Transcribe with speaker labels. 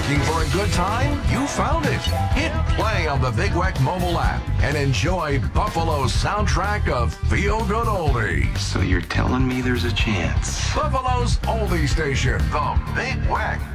Speaker 1: Looking for a good time? You found it. Hit play on the Big Weck mobile app and enjoy Buffalo's soundtrack of feel-good oldies.
Speaker 2: So you're telling me there's a chance?
Speaker 1: Buffalo's oldie station, the Big Weck.